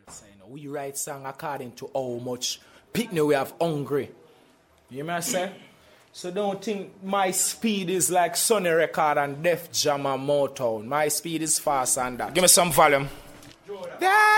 So, we write song according to how much pitney we have hungry. You know what I say? So don't think my speed is like Sony Record and Def Jam and Motown. My speed is fast and that. Give me some volume. Yeah.